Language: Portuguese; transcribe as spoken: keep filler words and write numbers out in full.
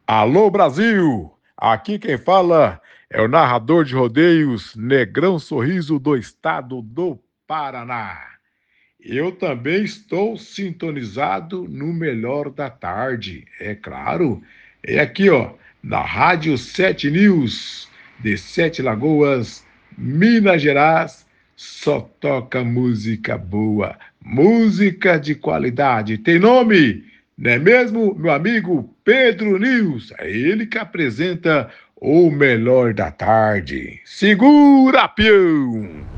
Alô Brasil! Aqui quem fala é o narrador de rodeios Negrão Sorriso do estado do Paraná. Eu também estou sintonizado no Melhor da Tarde, é claro. É aqui, ó, na Rádio Sete News, de Sete Lagoas, Minas Gerais, só toca música boa, música de qualidade. Tem nome, não é mesmo, meu amigo Pedro News? É ele que apresenta o Melhor da Tarde. Segura, peão!